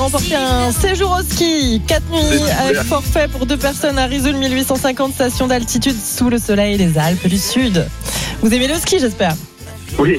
Remporter un séjour au ski, 4 nuits avec forfait pour 2 personnes à Risoul, 1850 stations d'altitude sous le soleil des Alpes du Sud. Vous aimez le ski, j'espère? Oui.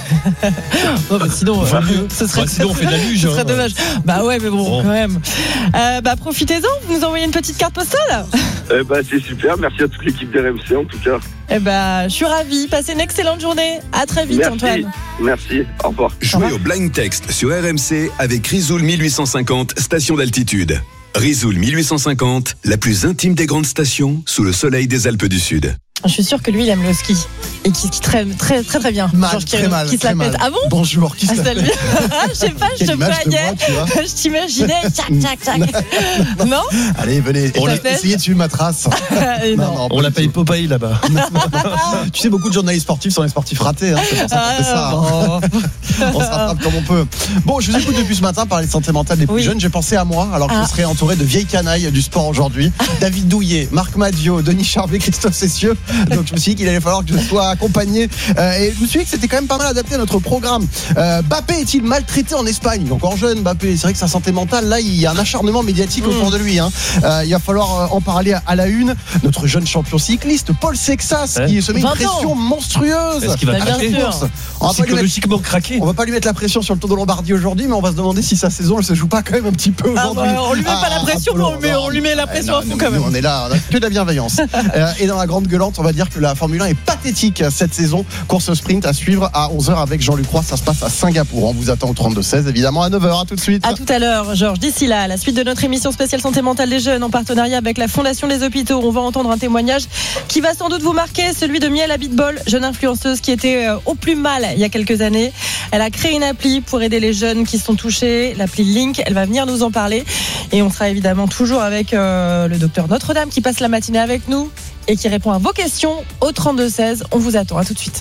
Non, mais sinon, ce serait sinon on fait de la luge. Ce serait dommage. Bah ouais, mais bon, quand même. Profitez-en, vous nous envoyez une petite carte postale. C'est super, merci à toute l'équipe d'RMC en tout cas. Je suis ravie. Passez une excellente journée. À très vite, merci. Antoine. Merci, au revoir. Jouez au Blind Text sur RMC avec Risoul 1850 station d'altitude. Risoul 1850, la plus intime des grandes stations sous le soleil des Alpes du Sud. Je suis sûr que lui, il aime le ski. Et qui skie très, très, très, très bien. Mal, genre très mal. Qui se la pète. Ah bon? Bonjour, qui se la pète? Je sais pas, je te voyais. Je t'imaginais. Tchac. Non? Allez, venez. Essayez de suivre ma trace. Non. On l'appelle Popeye là-bas. Tu sais, beaucoup de journalistes sportifs sont des sportifs ratés. Hein. C'est pour ça qu'on fait ça. On se rattrape comme on peut. Bon, je vous écoute depuis ce matin parler de santé mentale des plus jeunes. J'ai pensé à moi, alors que je serais entouré de vieilles canailles du sport aujourd'hui. David Douillet, Marc Madiot, Denis Charvet, Christophe Cessieux. Donc je me suis dit qu'il allait falloir que je sois accompagné. Et je me suis dit que c'était quand même pas mal adapté à notre programme. Mbappé est-il maltraité en Espagne? Il est encore jeune, Mbappé. C'est vrai que sa santé mentale, là, il y a un acharnement médiatique autour de lui. Hein. Il va falloir en parler à la une. Notre jeune champion cycliste, Paul Sexas, qui se met une pression monstrueuse. Est-ce qu'il va craquer? Psychologiquement craquer. On va pas lui mettre la pression sur le Tour de Lombardie aujourd'hui, mais on va se demander si sa saison elle se joue pas quand même un petit peu aujourd'hui. On lui met pas la pression, mais on lui met la pression à fond quand même. On est là, on a que de la bienveillance. Et dans la grande gueulante, on va dire que la Formule 1 est pathétique cette saison. Course sprint à suivre à 11h avec Jean-Luc Roy. Ça se passe à Singapour. On vous attend au 32-16, évidemment à 9h. À tout de suite. À tout à l'heure, Georges. D'ici là, la suite de notre émission spéciale santé mentale des jeunes en partenariat avec la Fondation des Hôpitaux. On va entendre un témoignage qui va sans doute vous marquer, celui de Miel Abitbol, jeune influenceuse qui était au plus mal il y a quelques années. Elle a créé une appli pour aider les jeunes qui sont touchés, l'appli Link. Elle va venir nous en parler. Et on sera évidemment toujours avec le docteur Notre-Dame qui passe la matinée avec nous et qui répond à vos questions au 32-16. On vous attend, à tout de suite.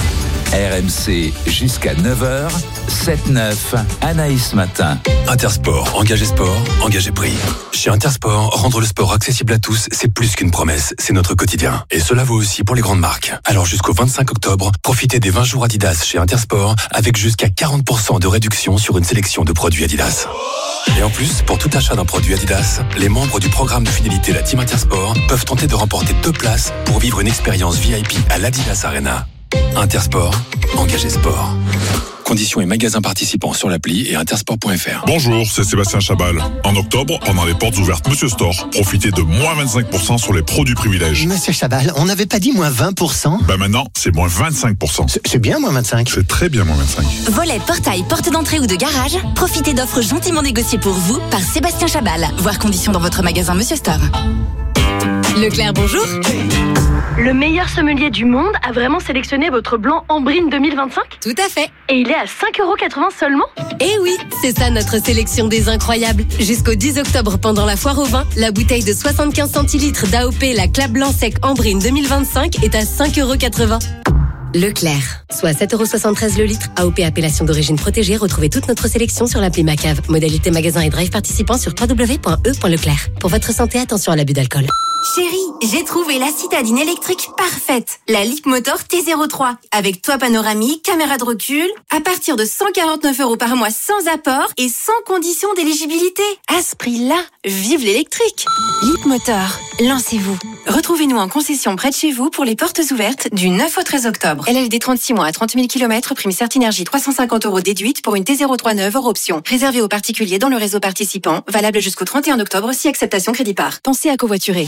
RMC jusqu'à 9h, 7-9, Anaïs Matin. Intersport, engagé sport, engagé prix. Chez Intersport, rendre le sport accessible à tous, c'est plus qu'une promesse, c'est notre quotidien. Et cela vaut aussi pour les grandes marques. Alors jusqu'au 25 octobre, profitez des 20 jours Adidas chez Intersport avec jusqu'à 40% de réduction sur une sélection de produits Adidas. Et en plus, pour tout achat d'un produit Adidas, les membres du programme de fidélité La Team Intersport peuvent tenter de remporter 2 places pour vivre une expérience VIP à l'Adidas Arena. Intersport, engagé sport. Conditions et magasins participants sur l'appli et intersport.fr. Bonjour, c'est Sébastien Chabal. En octobre, pendant les portes ouvertes Monsieur Store, profitez de moins 25% sur les produits privilèges. Monsieur Chabal, on n'avait pas dit moins 20%? Maintenant, c'est moins 25%. C'est bien moins 25. C'est très bien moins 25. Volets, portail, porte d'entrée ou de garage, profitez d'offres gentiment négociées pour vous par Sébastien Chabal. Voir conditions dans votre magasin Monsieur Store. Leclerc, bonjour. Le meilleur sommelier du monde a vraiment sélectionné votre blanc Ambrine 2025? Tout à fait. Et il est à 5,80€ seulement? Eh oui, c'est ça notre sélection des incroyables. Jusqu'au 10 octobre pendant la foire au vin, la bouteille de 75 centilitres d'AOP La Clap Blanc Sec Ambrine 2025 est à 5,80€. Leclerc, soit 7,73€ le litre. AOP appellation d'origine protégée. Retrouvez toute notre sélection sur l'appli Macave. Modalité magasin et drive participants sur www.e.leclerc. Pour votre santé, attention à l'abus d'alcool. Chérie, j'ai trouvé la citadine électrique parfaite. La Leapmotor T03. Avec toit panoramique, caméra de recul. À partir de 149€ par mois sans apport et sans condition d'éligibilité. À ce prix-là, vive l'électrique. Leapmotor, lancez-vous. Retrouvez-nous en concession près de chez vous pour les portes ouvertes du 9 au 13 octobre. LLD 36 mois à 30 000 km, prime Certinergie 350€ déduite pour une T03 neuve hors option. Réservé aux particuliers dans le réseau participant. Valable jusqu'au 31 octobre si acceptation crédit par. Pensez à covoiturer.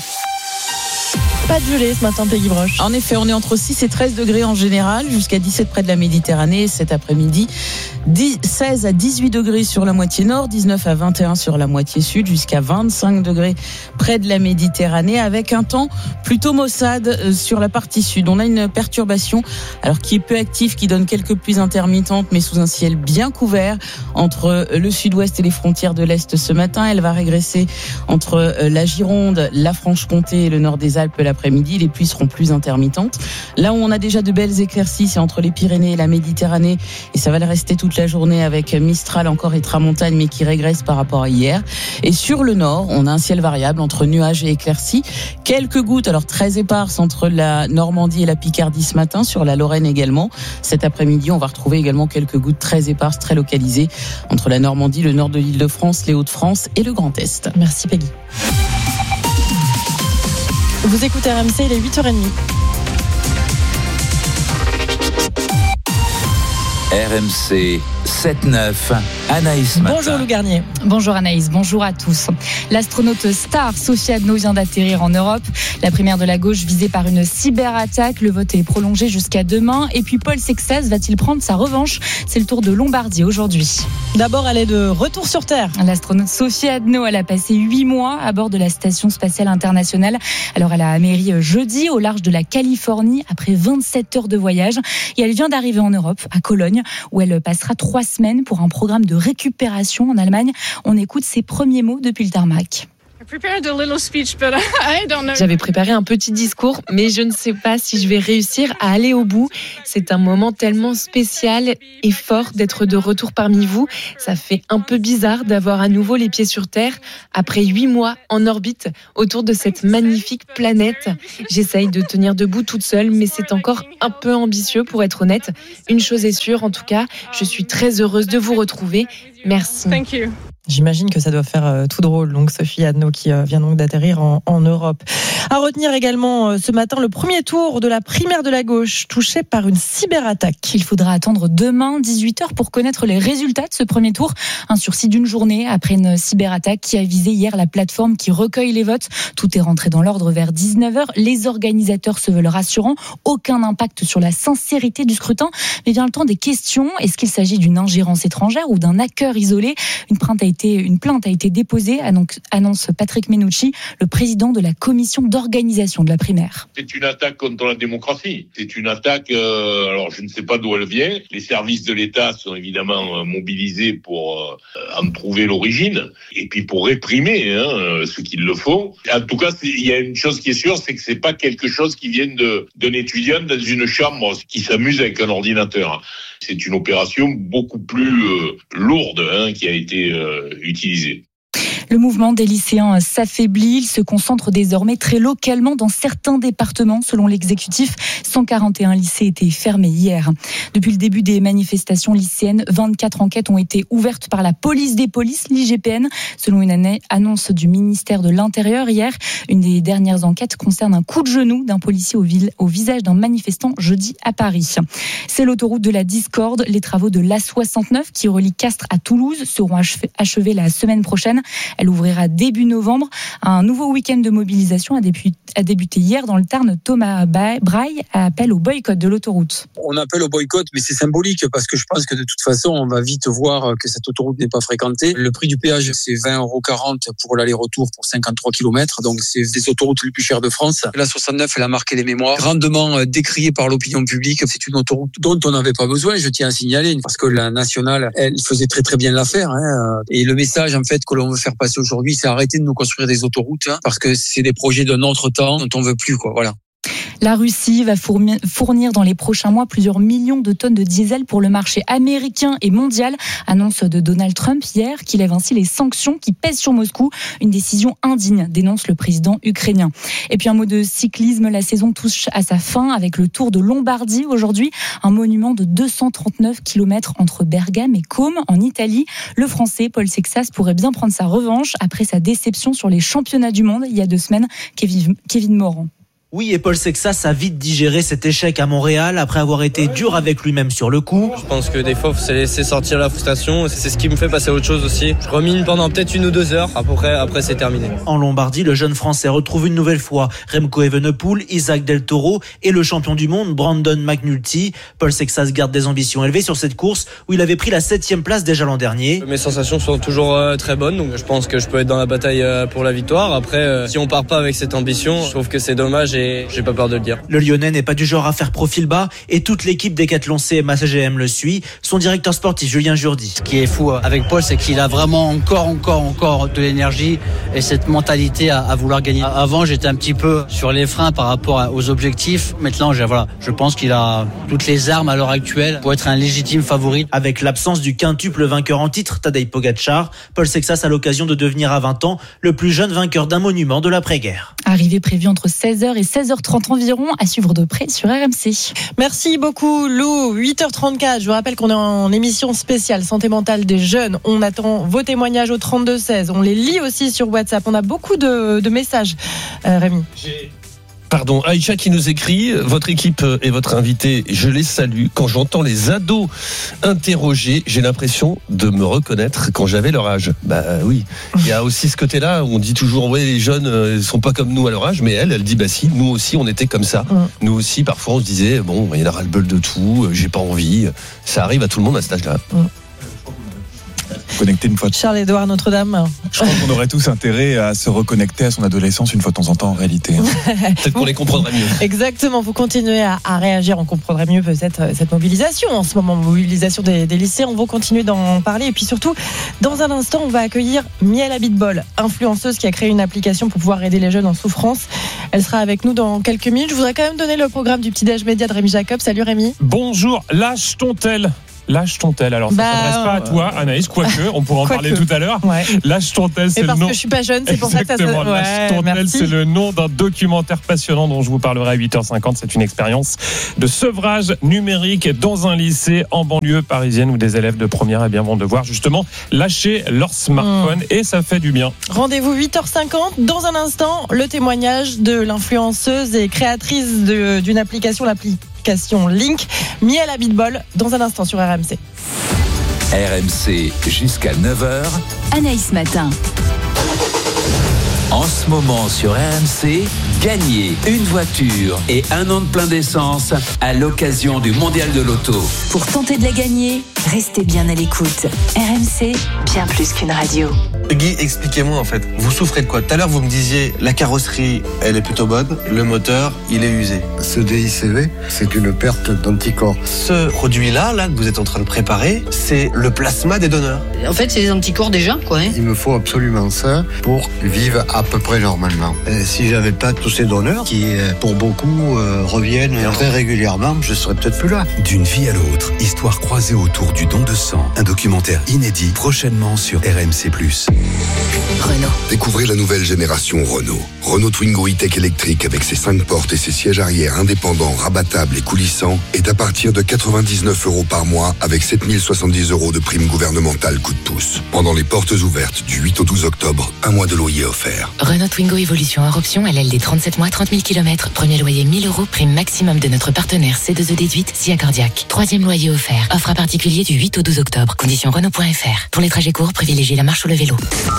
Pas de gelée ce matin, Peggy Broche. En effet, on est entre 6 et 13 degrés en général, jusqu'à 17 près de la Méditerranée cet après-midi. 16 à 18 degrés sur la moitié nord, 19 à 21 sur la moitié sud, jusqu'à 25 degrés près de la Méditerranée, avec un temps plutôt maussade sur la partie sud. On a une perturbation, alors qui est peu active, qui donne quelques pluies intermittentes, mais sous un ciel bien couvert entre le sud-ouest et les frontières de l'est ce matin. Elle va régresser entre la Gironde, la Franche-Comté et le nord des Alpes l'après-midi. après-midi, les pluies seront plus intermittentes. Là où on a déjà de belles éclaircies, c'est entre les Pyrénées et la Méditerranée, et ça va le rester toute la journée avec Mistral encore et tramontane, mais qui régresse par rapport à hier. Et sur le nord, on a un ciel variable entre nuages et éclaircies. Quelques gouttes, alors très éparses, entre la Normandie et la Picardie ce matin, sur la Lorraine également. Cet après-midi, on va retrouver également quelques gouttes très éparses, très localisées, entre la Normandie, le nord de l'Île-de-France, les Hauts-de-France et le Grand Est. Merci Peggy. Vous écoutez RMC, il est 8h30. RMC 7-9, Anaïs Matin. Bonjour Lou Garnier. Bonjour Anaïs, bonjour à tous. L'astronaute star Sophie Adno vient d'atterrir en Europe. La primaire de la gauche visée par une cyberattaque. Le vote est prolongé jusqu'à demain. Et puis Paul Sexas va-t-il prendre sa revanche ? C'est le tour de Lombardie aujourd'hui. D'abord, elle est de retour sur Terre. L'astronaute Sophie Adno, elle a passé 8 mois à bord de la Station Spatiale Internationale. Alors elle a atterri jeudi au large de la Californie après 27 heures de voyage. Et elle vient d'arriver en Europe, à Cologne, où elle passera 3 semaines pour un programme de récupération en Allemagne. On écoute ses premiers mots depuis le tarmac. J'avais préparé un petit discours, mais je ne sais pas si je vais réussir à aller au bout. C'est un moment tellement spécial et fort d'être de retour parmi vous. Ça fait un peu bizarre d'avoir à nouveau les pieds sur Terre après 8 mois en orbite autour de cette magnifique planète. J'essaye de tenir debout toute seule, mais c'est encore un peu ambitieux pour être honnête. Une chose est sûre, en tout cas, je suis très heureuse de vous retrouver. Merci. J'imagine que ça doit faire tout drôle, donc Sophie Adno qui vient donc d'atterrir en Europe. À retenir également ce matin le premier tour de la primaire de la gauche touché par une cyberattaque. Il faudra attendre demain 18h pour connaître les résultats de ce premier tour. Un sursis d'une journée après une cyberattaque qui a visé hier la plateforme qui recueille les votes. Tout est rentré dans l'ordre vers 19h. Les organisateurs se veulent rassurants. Aucun impact sur la sincérité du scrutin. Mais vient le temps des questions. Est-ce qu'il s'agit d'une ingérence étrangère ou d'un hacker isolé ? Une plainte a été déposée, annonce Patrick Menucci, le président de la commission d'organisation de la primaire. C'est une attaque contre la démocratie. C'est une attaque, alors je ne sais pas d'où elle vient. Les services de l'État sont évidemment mobilisés pour en trouver l'origine et puis pour réprimer ceux qui le font. En tout cas, il y a une chose qui est sûre, c'est que c'est pas quelque chose qui vient d'un étudiant dans une chambre qui s'amuse avec un ordinateur. C'est une opération beaucoup plus lourde qui a été utilisée. Le mouvement des lycéens s'affaiblit. Il se concentre désormais très localement dans certains départements. Selon l'exécutif, 141 lycées étaient fermés hier. Depuis le début des manifestations lycéennes, 24 enquêtes ont été ouvertes par la police des polices, l'IGPN. Selon une annonce du ministère de l'Intérieur hier, une des dernières enquêtes concerne un coup de genou d'un policier au visage d'un manifestant jeudi à Paris. C'est l'autoroute de la discorde. Les travaux de l'A69 qui relie Castres à Toulouse seront achevés la semaine prochaine. Elle ouvrira début novembre. Un nouveau week-end de mobilisation a débuté hier dans le Tarn. Thomas Braille appelle au boycott de l'autoroute. On appelle au boycott, mais c'est symbolique parce que je pense que de toute façon, on va vite voir que cette autoroute n'est pas fréquentée. Le prix du péage, c'est 20,40 € pour l'aller-retour pour 53 km. Donc, c'est des autoroutes les plus chères de France. La 69, elle a marqué les mémoires. Grandement décriée par l'opinion publique. C'est une autoroute dont on n'avait pas besoin, je tiens à signaler, parce que la nationale, elle faisait très très bien l'affaire. Et le message, en fait, que l'on veut faire passer aujourd'hui, c'est arrêter de nous construire des autoroutes, parce que c'est des projets d'un autre temps dont on veut plus, voilà. La Russie va fournir dans les prochains mois plusieurs millions de tonnes de diesel pour le marché américain et mondial. Annonce de Donald Trump hier, qui lève ainsi les sanctions qui pèsent sur Moscou. Une décision indigne, dénonce le président ukrainien. Et puis un mot de cyclisme, la saison touche à sa fin avec le Tour de Lombardie aujourd'hui. Un monument de 239 km entre Bergame et Côme en Italie. Le Français Paul Sexas pourrait bien prendre sa revanche après sa déception sur les championnats du monde il y a 2 semaines. Kevin Morand. Oui, et Paul Sexas a vite digéré cet échec à Montréal après avoir été dur avec lui-même sur le coup. Je pense que des fois, il faut laisser sortir la frustration. C'est ce qui me fait passer à autre chose aussi. Je remine pendant peut-être 1 ou 2 heures. Après c'est terminé. En Lombardie, le jeune Français retrouve une nouvelle fois Remco Evenepoel, Isaac Del Toro et le champion du monde Brandon McNulty. Paul Sexas garde des ambitions élevées sur cette course où il avait pris la 7e place déjà l'an dernier. Mes sensations sont toujours très bonnes, donc je pense que je peux être dans la bataille pour la victoire. Après, si on part pas avec cette ambition, je trouve que c'est dommage j'ai pas peur de le dire. Le Lyonnais n'est pas du genre à faire profil bas et toute l'équipe Decathlon CMA CGM le suit. Son directeur sportif Julien Jourdi. Ce qui est fou avec Paul, c'est qu'il a vraiment encore de l'énergie et cette mentalité à vouloir gagner. Avant, j'étais un petit peu sur les freins par rapport aux objectifs. Maintenant, je pense qu'il a toutes les armes à l'heure actuelle pour être un légitime favori. Avec l'absence du quintuple vainqueur en titre, Tadej Pogačar, Paul Sexas a l'occasion de devenir à 20 ans le plus jeune vainqueur d'un monument de l'après-guerre. Arrivée prévue entre 16h et 16h30 environ, à suivre de près sur RMC. Merci beaucoup Lou, 8h34, je vous rappelle qu'on est en émission spéciale santé mentale des jeunes. On attend vos témoignages au 32-16, on les lit aussi sur WhatsApp, on a beaucoup de messages. Rémi. Pardon, Aïcha qui nous écrit, votre équipe et votre invité, je les salue. Quand j'entends les ados interrogés, j'ai l'impression de me reconnaître quand j'avais leur âge. Bah oui, il y a aussi ce côté-là où on dit toujours, ouais, les jeunes ne sont pas comme nous à leur âge, mais elle dit, bah si, nous aussi on était comme ça. Nous aussi, parfois on se disait, bon, il y en a ras-le-bol de tout, j'ai pas envie. Ça arrive à tout le monde à cet âge-là. Connecter une fois. Charles-Édouard Notre-Dame. Je crois qu'on aurait tous intérêt à se reconnecter à son adolescence une fois de temps en temps en réalité. Peut-être qu'on les comprendrait mieux. Exactement, vous continuez à réagir, on comprendrait mieux peut-être cette mobilisation en ce moment, mobilisation des lycées, on va continuer d'en parler et puis surtout, dans un instant, on va accueillir Miel Habitbol, influenceuse qui a créé une application pour pouvoir aider les jeunes en souffrance. Elle sera avec nous dans quelques minutes. Je voudrais quand même donner le programme du Petit-Déj Média de Rémi Jacob. Salut Rémi. Bonjour, lâche ton tel. Alors ça ne s'adresse pas à toi Anaïs, quoique on pourra en parler tout à l'heure. Lâche ton tel, c'est le nom. Parce que je suis pas jeune, c'est pour ça que ça se... Lâche ton tel, c'est le nom d'un documentaire passionnant dont je vous parlerai à 8h50. C'est une expérience de sevrage numérique dans un lycée en banlieue parisienne où des élèves de première vont devoir justement lâcher leur smartphone et ça fait du bien. Rendez-vous 8h50. Dans un instant, le témoignage de l'influenceuse et créatrice d'une application Link, Miel Habitbol, dans un instant sur RMC. RMC jusqu'à 9h. Anaïs Matin. En ce moment sur RMC, gagnez une voiture et un an de plein d'essence à l'occasion du Mondial de l'Auto. Pour tenter de la gagner, restez bien à l'écoute. RMC, bien plus qu'une radio. Guy, expliquez-moi en fait, vous souffrez de quoi? Tout à l'heure vous me disiez la carrosserie elle est plutôt bonne, le moteur il est usé. Ce DICV, c'est une perte d'anticorps. Ce produit-là que vous êtes en train de préparer, c'est le plasma des donneurs. En fait c'est des anticorps déjà quoi. Il me faut absolument ça pour vivre à peu près normalement. Si j'avais pas tous ces donneurs qui pour beaucoup reviennent très régulièrement, je serais peut-être plus là. D'une vie à l'autre, histoire croisée autour du don de sang, un documentaire inédit prochainement sur RMC+. Renault. Découvrez la nouvelle génération Renault. Renault Twingo E-Tech électrique avec ses 5 portes et ses sièges arrière indépendants, rabattables et coulissants est à partir de 99 € par mois avec 7070 € de prime gouvernementale coup de pouce. Pendant les portes ouvertes du 8 au 12 octobre, un mois de loyer offert. Renault Twingo Evolution hors option, LLD 37 mois, 30 000 km. Premier loyer 1000 €, prime maximum de notre partenaire C2E déduite, SIA Cardiac. Troisième loyer offert. Offre à particulier du 8 au 12 octobre. Conditions Renault.fr. Pour les trajets courts, privilégiez la marche ou le vélo.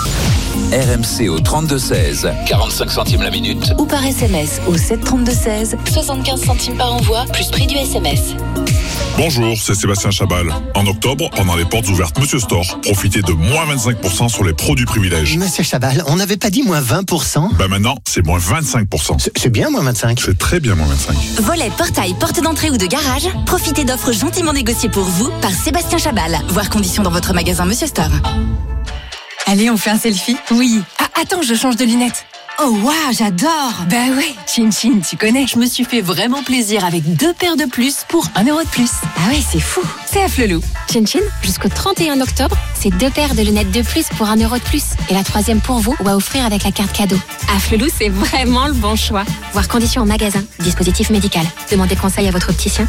RMC au 32-16, 45 centimes la minute. Ou par SMS au 732-16, 75 centimes par envoi, plus prix du SMS. Bonjour, c'est Sébastien Chabal. En octobre, pendant les portes ouvertes Monsieur Store, profitez de moins 25% sur les produits privilèges. Monsieur Chabal, on n'avait pas dit moins 20%? Ben maintenant, c'est moins 25%. C'est bien moins 25. C'est très bien moins 25. Volet, portail, porte d'entrée ou de garage, profitez d'offres gentiment négociées pour vous par Sébastien Chabal. Voir conditions dans votre magasin Monsieur Store. Allez, on fait un selfie? Oui. Ah, attends, je change de lunettes. Oh waouh, j'adore! Bah ouais, Chin Chin, tu connais. Je me suis fait vraiment plaisir avec 2 paires de plus pour 1 € de plus. Ah ouais, c'est fou! C'est à Flelou. Chin Chin, jusqu'au 31 octobre, c'est 2 paires de lunettes de plus pour 1 € de plus. Et la troisième pour vous, ou à offrir avec la carte cadeau. À Flelou, c'est vraiment le bon choix. Voir conditions en magasin. Dispositif médical. Demandez conseil à votre opticien.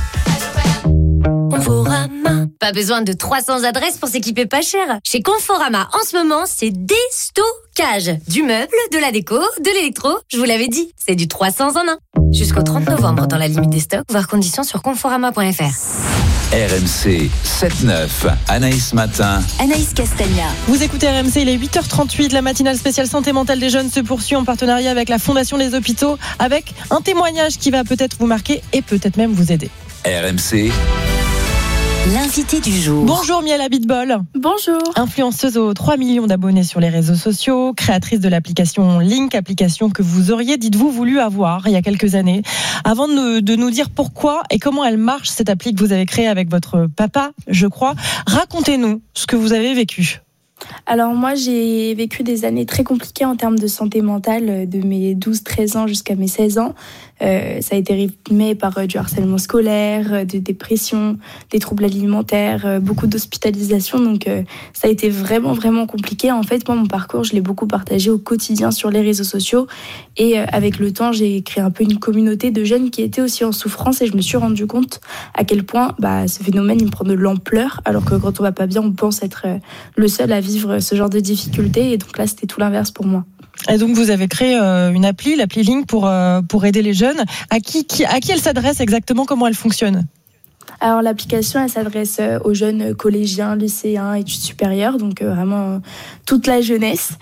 Conforama. Pas besoin de 300 adresses pour s'équiper pas cher. Chez Conforama, en ce moment, c'est déstockage. Du meuble, de la déco, de l'électro. Je vous l'avais dit, c'est du 300 en 1. Jusqu'au 30 novembre dans la limite des stocks, voir conditions sur conforama.fr. RMC 7-9, Anaïs Matin. Anaïs Castagna. Vous écoutez RMC, il est 8h38. La matinale spéciale santé mentale des jeunes se poursuit en partenariat avec la Fondation Les Hôpitaux, avec un témoignage qui va peut-être vous marquer et peut-être même vous aider. RMC, L'invité du jour. Bonjour Miel Abitbol. Bonjour. Influenceuse aux 3 millions d'abonnés sur les réseaux sociaux, créatrice de l'application Link, application que vous auriez, dites-vous, voulu avoir il y a quelques années. Avant de nous dire pourquoi et comment elle marche, cette appli que vous avez créée avec votre papa, je crois, racontez-nous ce que vous avez vécu. Alors moi, j'ai vécu des années très compliquées en termes de santé mentale, de mes 12-13 ans jusqu'à mes 16 ans. Ça a été rythmé par du harcèlement scolaire, de dépression, des troubles alimentaires, beaucoup d'hospitalisation. Donc ça a été vraiment, vraiment compliqué. En fait, moi, mon parcours, je l'ai beaucoup partagé au quotidien sur les réseaux sociaux. Et avec le temps, j'ai créé un peu une communauté de jeunes qui étaient aussi en souffrance. Et je me suis rendu compte à quel point ce phénomène, il me prend de l'ampleur. Alors que quand on va pas bien, on pense être le seul à vivre ce genre de difficultés. Et donc là, c'était tout l'inverse pour moi. Et donc vous avez créé une appli, l'appli Link, pour aider les jeunes. À qui elle s'adresse exactement? Comment elle fonctionne? Alors l'application, elle s'adresse aux jeunes collégiens, lycéens, études supérieures, donc vraiment toute la jeunesse.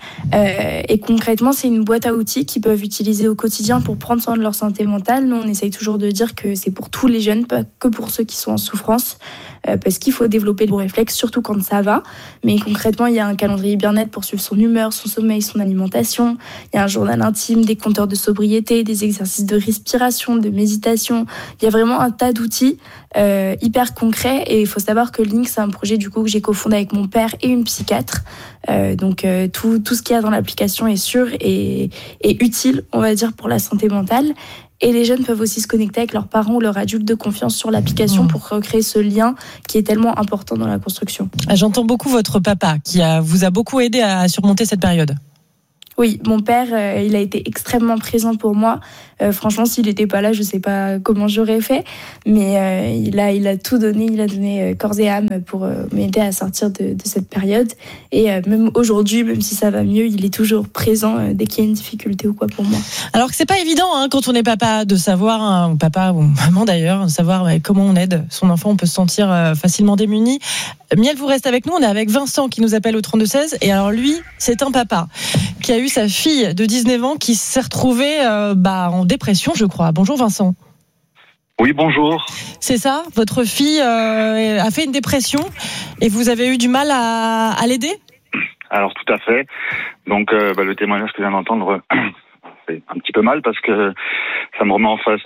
Et concrètement, c'est une boîte à outils qu'ils peuvent utiliser au quotidien pour prendre soin de leur santé mentale. Nous, on essaye toujours de dire que c'est pour tous les jeunes, pas que pour ceux qui sont en souffrance, parce qu'il faut développer le bon réflexe, surtout quand ça va. Mais concrètement, il y a un calendrier bien-être pour suivre son humeur, son sommeil, son alimentation. Il y a un journal intime, des compteurs de sobriété, des exercices de respiration, de méditation. Il y a vraiment un tas d'outils hyper concrets. Et il faut savoir que Link, c'est un projet du coup que j'ai cofondé avec mon père et une psychiatre. Donc tout ce qu'il y a dans l'application est sûr et utile, on va dire, pour la santé mentale. Et les jeunes peuvent aussi se connecter avec leurs parents ou leurs adultes de confiance sur l'application pour recréer ce lien qui est tellement important dans la construction. J'entends beaucoup votre papa qui vous a beaucoup aidé à surmonter cette période. Oui, mon père, il a été extrêmement présent pour moi. Franchement, s'il n'était pas là, je ne sais pas comment j'aurais fait. Mais il a tout donné, il a donné corps et âme pour m'aider à sortir de cette période. Et même aujourd'hui, même si ça va mieux, il est toujours présent dès qu'il y a une difficulté ou quoi pour moi. Alors que c'est pas évident quand on est papa de savoir, papa ou maman d'ailleurs, de savoir comment on aide son enfant. On peut se sentir facilement démuni. Miel, vous restez avec nous. On est avec Vincent qui nous appelle au 32-16. Et alors lui, c'est un papa qui a eu sa fille de 19 ans qui s'est retrouvée en dépression, je crois. Bonjour Vincent. Oui, bonjour. C'est ça, votre fille a fait une dépression et vous avez eu du mal à l'aider? Alors tout à fait. Donc le témoignage que je viens d'entendre fait un petit peu mal parce que ça me remet en face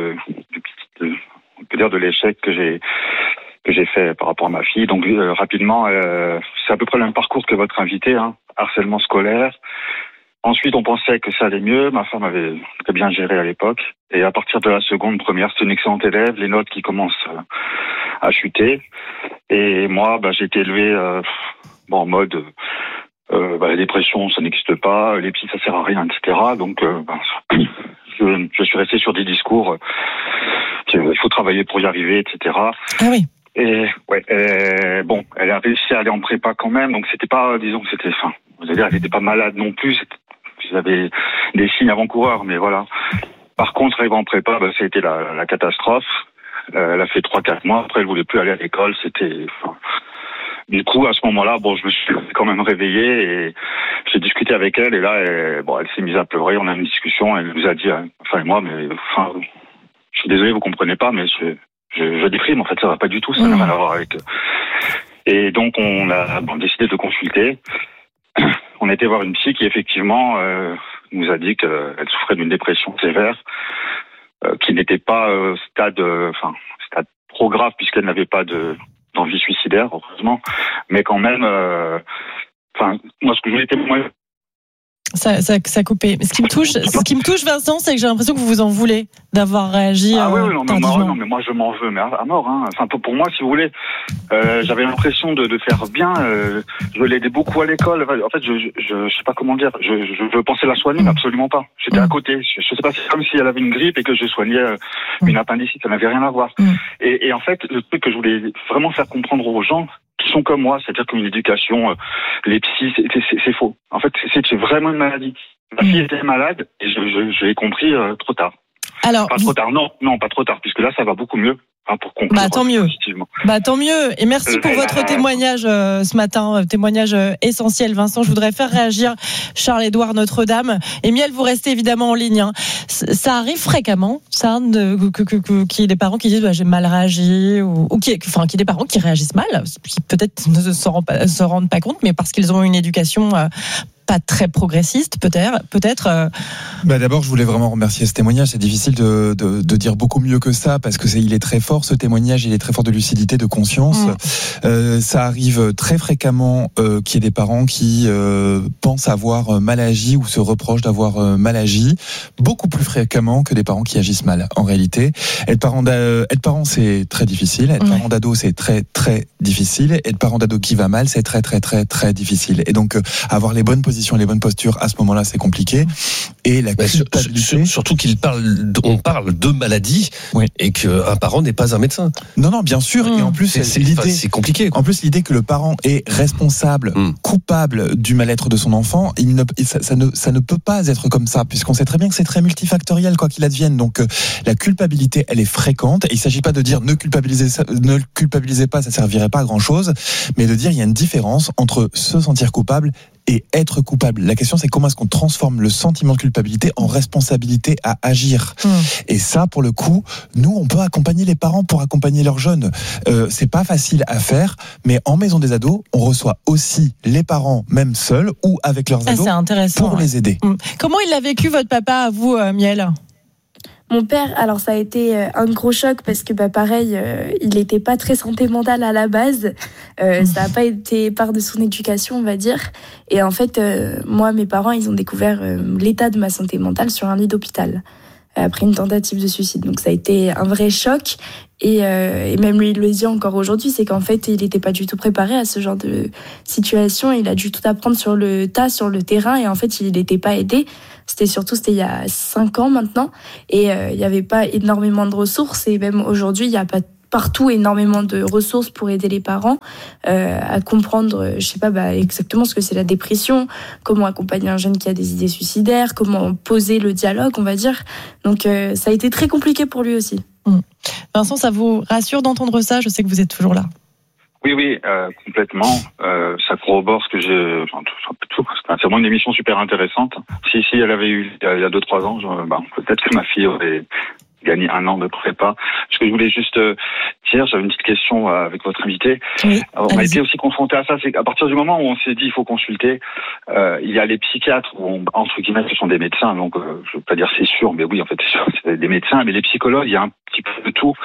on peut dire de l'échec que j'ai fait par rapport à ma fille. Donc rapidement, c'est à peu près le même parcours que votre invité, harcèlement scolaire. Ensuite, on pensait que ça allait mieux. Ma femme avait très bien géré à l'époque. Et à partir de la seconde, première, c'était une excellente élève. Les notes qui commencent à chuter. Et moi, j'ai été élevé en mode la dépression, ça n'existe pas. Les psys, ça sert à rien, etc. Donc, je suis resté sur des discours. Il faut travailler pour y arriver, etc. Ah oui. Et elle a réussi à aller en prépa quand même. Donc, c'était pas, disons que c'était fin. Vous allez dire, elle n'était pas malade non plus. J'avais des signes avant-coureurs, mais voilà. Par contre, arrivant en prépa, ça a été la catastrophe. Elle a fait 3-4 mois. Après, elle voulait plus aller à l'école. Du coup, à ce moment-là, je me suis quand même réveillé et j'ai discuté avec elle. Et là, elle s'est mise à pleurer. On a eu une discussion. Elle nous a dit, moi, je suis désolé, vous comprenez pas, mais je déprime. En fait, ça va pas du tout. Ça n'a rien à voir avec. Et donc, on a décidé de consulter. On a été voir une psy qui, effectivement, nous a dit qu'elle souffrait d'une dépression sévère, qui n'était pas stade trop grave, puisqu'elle n'avait pas d'envie suicidaire, heureusement. Mais quand même, moi, ce que je voulais témoigner... Ça coupé. Ce qui me touche, Vincent, c'est que j'ai l'impression que vous vous en voulez d'avoir réagi. Mais moi je m'en veux, mais à mort. Pour moi, si vous voulez, j'avais l'impression de faire bien. Je l'aidais beaucoup à l'école. En fait, je sais pas comment dire. Je pensais la soigner, mais absolument pas. J'étais à côté. Je sais pas, c'est comme si elle avait une grippe et que je soignais une appendicite. Ça n'avait rien à voir. Et en fait, le truc que je voulais vraiment faire comprendre aux gens qui sont comme moi, c'est-à-dire qu'une éducation, les psys, c'est faux. En fait, c'est vraiment une maladie. Ma fille était malade et je l'ai compris trop tard. Alors, pas trop tard, non, pas trop tard, puisque là, ça va beaucoup mieux. pour conclure. Tant mieux. Positivement. Tant mieux. Et merci pour votre témoignage ce matin, témoignage essentiel. Vincent, je voudrais faire réagir Charles-Édouard Notre-Dame. Et Miel, vous restez évidemment en ligne. Hein. Ça arrive fréquemment, ça, qu'il y ait des parents qui disent j'ai mal réagi, ou qu'il y ait des parents qui réagissent mal, qui peut-être ne se rendent pas compte, mais parce qu'ils ont une éducation pas très progressiste, peut-être. D'abord, je voulais vraiment remercier ce témoignage. C'est difficile de dire beaucoup mieux que ça, parce que il est très fort, ce témoignage. Il est très fort de lucidité, de conscience. Ça arrive très fréquemment qu'il y ait des parents qui pensent avoir mal agi ou se reprochent d'avoir mal agi, beaucoup plus fréquemment que des parents qui agissent mal. En réalité, être parent, c'est très difficile. Être parent d'ado, c'est très très difficile. Être parent d'ado qui va mal, c'est très très très très difficile. Et donc, avoir les bonnes positions, les bonnes postures à ce moment-là, c'est compliqué. Et la culpabilité, surtout on parle de maladie, et qu'un parent n'est pas un médecin. Non, bien sûr. Et en plus, c'est compliqué. En plus, l'idée que le parent est responsable, coupable du mal-être de son enfant, ça ne peut pas être comme ça, puisqu'on sait très bien que c'est très multifactoriel, quoi qu'il advienne. Donc, la culpabilité, elle est fréquente. Et il ne s'agit pas de dire ne culpabilisez pas, ça servirait pas à grand-chose, mais de dire il y a une différence entre se sentir coupable et être coupable. La question, c'est comment est-ce qu'on transforme le sentiment de culpabilité en responsabilité à agir. Et ça, pour le coup, nous, on peut accompagner les parents pour accompagner leurs jeunes. C'est pas facile à faire, mais en maison des ados, on reçoit aussi les parents, même seuls ou avec leurs ados, pour les aider. Comment il a vécu, votre papa, à vous, Miel ? Mon père, alors ça a été un gros choc parce que pareil, il n'était pas très santé mentale à la base. Ça n'a pas été part de son éducation, on va dire. Et en fait, moi, mes parents, ils ont découvert l'état de ma santé mentale sur un lit d'hôpital après une tentative de suicide. Donc ça a été un vrai choc. Et même lui, il le dit encore aujourd'hui, c'est qu'en fait, il n'était pas du tout préparé à ce genre de situation. Il a dû tout apprendre sur le tas, sur le terrain, et en fait, il n'était pas aidé. C'était il y a 5 ans maintenant, et il n'y avait pas énormément de ressources, et même aujourd'hui, il n'y a pas partout énormément de ressources pour aider les parents à comprendre, exactement ce que c'est la dépression, comment accompagner un jeune qui a des idées suicidaires, comment poser le dialogue, on va dire. Donc ça a été très compliqué pour lui aussi. Vincent, ça vous rassure d'entendre ça ? Je sais que vous êtes toujours là. Oui, complètement. Ça corrobore ce que j'ai. C'est vraiment une émission super intéressante. Si elle avait eu il y a 2-3 ans, peut-être que ma fille aurait gagné 1 an de prépa. Ce que je voulais juste dire, j'avais une petite question avec votre invité. On a été aussi confronté à ça, c'est qu'à partir du moment où on s'est dit il faut consulter, il y a les psychiatres, entre guillemets, ce sont des médecins, donc je veux pas dire c'est sûr, mais oui, en fait c'est sûr, c'est des médecins, mais les psychologues, il y a un petit peu de tout.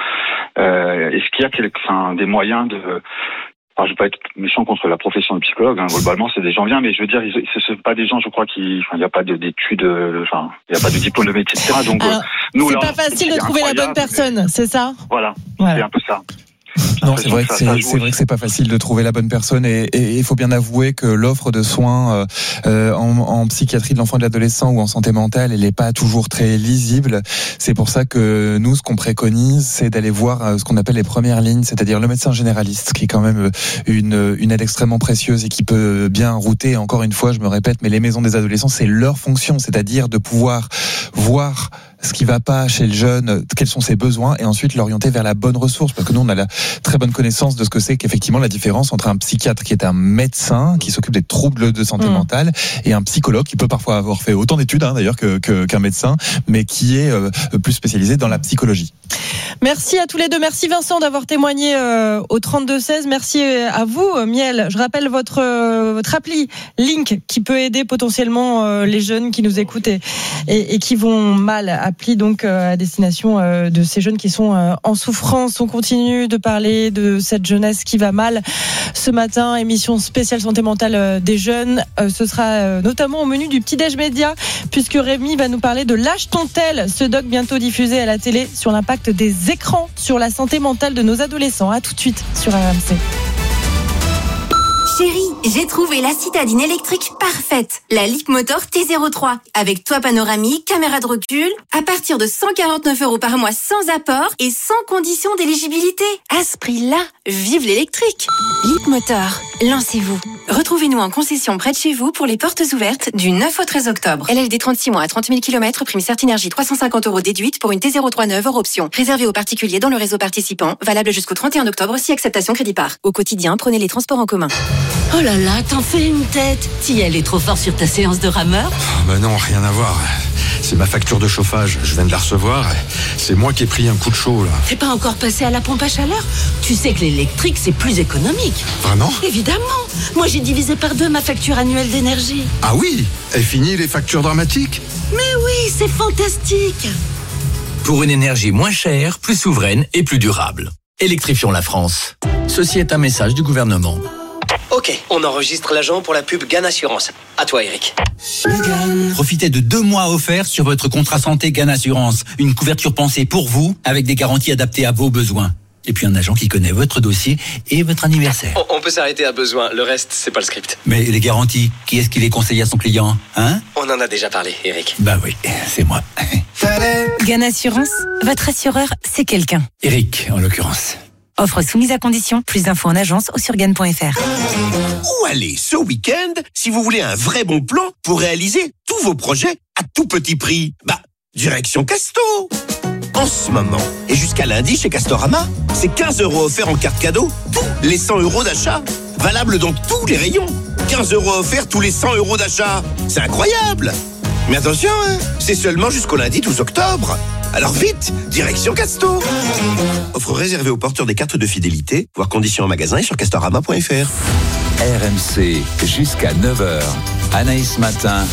Est-ce qu'il y a des moyens de... Alors, je ne veux pas être méchant contre la profession de psychologue, globalement c'est des gens bien, mais je veux dire, ce ne sont pas des gens, je crois, il n'y a pas d'études, il n'y a pas de diplôme de médecine, etc. Donc, nous, c'est pas facile de trouver la bonne personne, c'est ça ? Voilà, c'est un peu ça. Non, c'est vrai que c'est pas facile de trouver la bonne personne, et il faut bien avouer que l'offre de soins en psychiatrie de l'enfant et de l'adolescent ou en santé mentale, elle est pas toujours très lisible. C'est pour ça que nous, ce qu'on préconise, c'est d'aller voir ce qu'on appelle les premières lignes, c'est-à-dire le médecin généraliste, qui est quand même une aide extrêmement précieuse et qui peut bien router. Encore une fois, je me répète, mais les maisons des adolescents, c'est leur fonction, c'est-à-dire de pouvoir voir ce qui va pas chez le jeune, quels sont ses besoins, et ensuite l'orienter vers la bonne ressource, parce que nous on a la très bonne connaissance de ce que c'est qu'effectivement la différence entre un psychiatre qui est un médecin qui s'occupe des troubles de santé mentale et un psychologue qui peut parfois avoir fait autant d'études d'ailleurs qu'un médecin, mais qui est plus spécialisé dans la psychologie. Merci à tous les deux. Merci Vincent d'avoir témoigné au 32-16. Merci à vous Miel. Je rappelle votre appli Link qui peut aider potentiellement les jeunes qui nous écoutent et qui vont mal. Appli donc à destination de ces jeunes qui sont en souffrance. On continue de parler de cette jeunesse qui va mal. Ce matin, émission spéciale santé mentale des jeunes. Ce sera notamment au menu du Petit-Déj Média, puisque Rémi va nous parler de Lâche ton tel, ce doc bientôt diffusé à la télé sur l'impact des écrans sur la santé mentale de nos adolescents. À tout de suite sur RMC. Chérie, J'ai trouvé la citadine électrique parfaite, la Leapmotor T03, avec toit panoramique, caméra de recul, à partir de 149 € par mois sans apport et sans condition d'éligibilité. À ce prix-là, vive l'électrique. Leapmotor, lancez-vous. Retrouvez-nous en concession près de chez vous pour les portes ouvertes du 9 au 13 octobre. LLD 36 mois à 30 000 km, prime Certinergie 350 € déduite pour une T03 neuve hors option. Réservé aux particuliers dans le réseau participant, valable jusqu'au 31 octobre si acceptation crédit par. Au quotidien, prenez les transports en commun. Oh là là, t'en fais une tête. T'y allais trop fort sur ta séance de rameur? Bah non, rien à voir. C'est ma facture de chauffage, je viens de la recevoir. C'est moi qui ai pris un coup de chaud, là. T'es pas encore passé à la pompe à chaleur? Tu sais que l'électrique, c'est plus économique. Vraiment? Évidemment. Moi, j'ai divisé par 2 ma facture annuelle d'énergie. Ah oui? Et fini les factures dramatiques? Mais oui, c'est fantastique. Pour une énergie moins chère, plus souveraine et plus durable. Électrifions la France. Ceci est un message du gouvernement. Ok, on enregistre l'agent pour la pub GAN Assurance. À toi, Eric. Profitez de 2 mois offerts sur votre contrat santé GAN Assurance. Une couverture pensée pour vous, avec des garanties adaptées à vos besoins. Et puis un agent qui connaît votre dossier et votre anniversaire. On peut s'arrêter à besoin, le reste, c'est pas le script. Mais les garanties, qui est-ce qui les conseille à son client, hein? On en a déjà parlé, Eric. Bah oui, c'est moi. GAN Assurance, votre assureur, c'est quelqu'un. Eric, en l'occurrence. Offre soumise à condition. Plus d'infos en agence ou sur GAN.fr. Où aller ce week-end si vous voulez un vrai bon plan pour réaliser tous vos projets à tout petit prix? Direction Casto. En ce moment, et jusqu'à lundi chez Castorama, c'est 15 € offerts en carte cadeau, tous les 100 € d'achat. Valable dans tous les rayons. 15 € offerts tous les 100 € d'achat. C'est incroyable. Mais attention, c'est seulement jusqu'au lundi 12 octobre. Alors vite, direction Casto. Offre réservée aux porteurs des cartes de fidélité, voir conditions en magasin et sur castorama.fr. RMC, jusqu'à 9h. Anaïs Matin.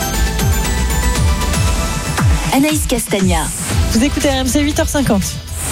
Anaïs Castagna. Vous écoutez RMC 8h50.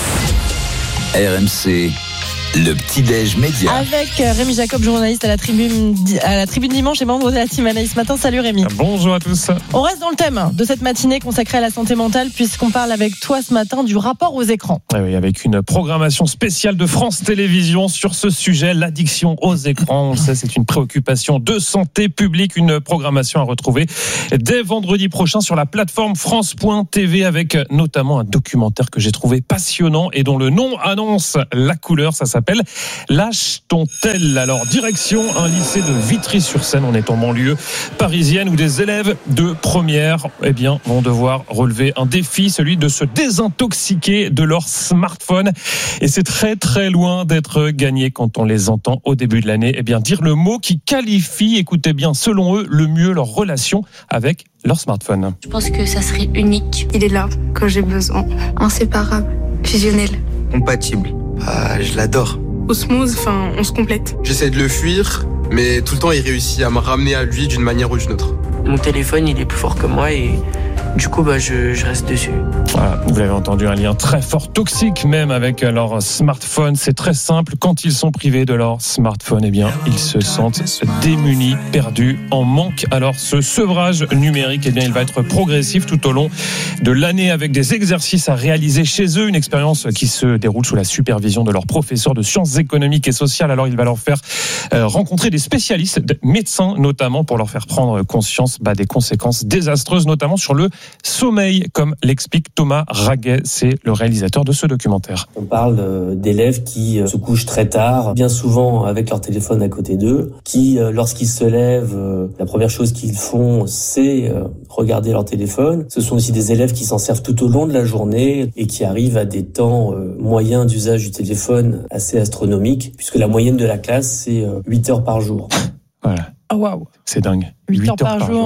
RMC, le petit-déj média. Avec Rémi Jacob, journaliste à la tribune dimanche et membre de la team Anaïs Matin. Salut Rémi. Bonjour à tous. On reste dans le thème de cette matinée consacrée à la santé mentale puisqu'on parle avec toi ce matin du rapport aux écrans. Oui, avec une programmation spéciale de France Télévisions sur ce sujet, l'addiction aux écrans. On le sait, c'est une préoccupation de santé publique. Une programmation à retrouver dès vendredi prochain sur la plateforme France.tv avec notamment un documentaire que j'ai trouvé passionnant et dont le nom annonce la couleur. Ça s'appelle Lâche ton tel. Alors direction un lycée de Vitry-sur-Seine, on est en banlieue parisienne, où des élèves de première vont devoir relever un défi, celui de se désintoxiquer de leur smartphone. Et c'est très très loin d'être gagné quand on les entend au début de l'année dire le mot qui qualifie, écoutez bien, selon eux, le mieux leur relation avec leur smartphone. Je pense que ça serait unique. Il est là quand j'ai besoin. Inséparable, fusionnel. Compatible. Je l'adore. Osmose, on se complète. J'essaie de le fuir, mais tout le temps il réussit à me ramener à lui d'une manière ou d'une autre. Mon téléphone, il est plus fort que moi et du coup, je reste dessus. Voilà, vous l'avez entendu, un lien très fort, toxique même avec leur smartphone. C'est très simple, quand ils sont privés de leur smartphone, ils se sentent démunis, perdus, en manque. Alors ce sevrage numérique, il va être progressif tout au long de l'année avec des exercices à réaliser chez eux, une expérience qui se déroule sous la supervision de leur professeur de sciences économiques et sociales. Alors il va leur faire rencontrer des spécialistes, des médecins notamment, pour leur faire prendre conscience des conséquences désastreuses, notamment sur le sommeil, comme l'explique Thomas Raguet, c'est le réalisateur de ce documentaire. On parle d'élèves qui se couchent très tard, bien souvent avec leur téléphone à côté d'eux, qui, lorsqu'ils se lèvent, la première chose qu'ils font, c'est regarder leur téléphone. Ce sont aussi des élèves qui s'en servent tout au long de la journée et qui arrivent à des temps moyens d'usage du téléphone assez astronomiques, puisque la moyenne de la classe, c'est 8 heures par jour. Voilà. Oh, waouh. C'est dingue. 8 heures par jour.